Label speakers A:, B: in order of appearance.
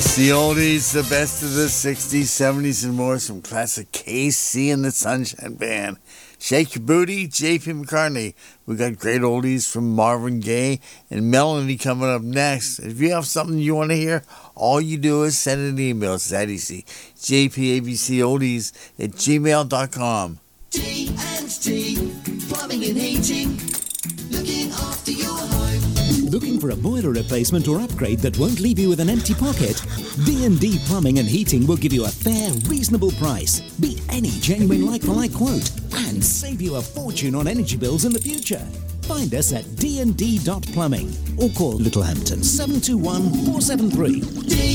A: It's the oldies, the best of the 60s, 70s, and more. Some classic KC and the Sunshine Band. Shake Your Booty, J.P. McCartney. We got great oldies from Marvin Gaye and Melanie coming up next. If you have something you want to hear, all you do is send an email. It's that easy. jpabcoldies@gmail.com.
B: D&D Plumbing and Heating, looking after your home.
C: Looking for a boiler replacement or upgrade that won't leave you with an empty pocket? D&D Plumbing and Heating will give you a fair, reasonable price, beat any genuine like-for-like quote, and save you a fortune on energy bills in the future. Find us at dnd.plumbing or call Littlehampton 721 473.